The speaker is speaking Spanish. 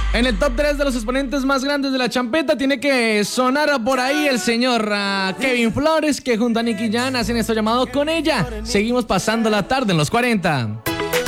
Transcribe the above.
En el top 3 de los exponentes más grandes de la champeta tiene que sonar por ahí el señor Kevin Flores, que junto a Nicky Jam hacen esto llamado Con Ella. Seguimos pasando la tarde en los 40.